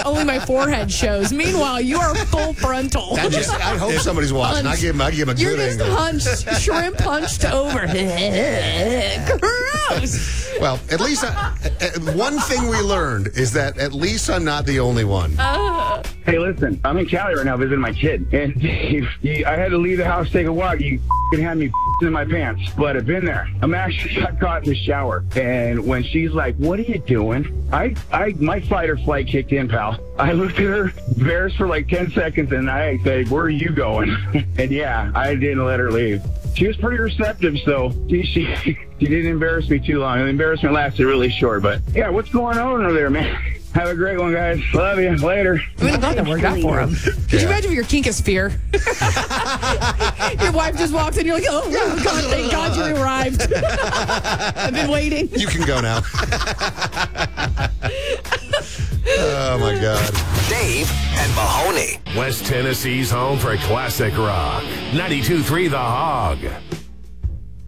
only my forehead shows. Meanwhile, you are full frontal. I hope somebody's watching. I give him a You're good just angle. hunched, shrimp hunched over. Gross. Well, at least one thing we learned is that at least I'm not the only one. Hey, listen, I'm in Cali right now visiting my kid, and I had to leave the house to take a walk. You had me in my pants, but I've been there. I'm actually got caught in the shower, and when she's like, "What are you doing?" My fight or flight kicked in, pal. I looked at her, embarrassed for like 10 seconds, and I said, "Where are you going?" And yeah, I didn't let her leave. She was pretty receptive, so she didn't embarrass me too long. The embarrassment lasted really short, but yeah, what's going on over there, man? Have a great one, guys. Love you. Later. I'm glad that worked out for him. Could you imagine if your kink is fear? Your wife just walks in, you're like, oh, God, thank God you arrived. I've been waiting. You can go now. Oh, my God. Dave and Mahoney. West Tennessee's home for classic rock. 92.3 The Hog.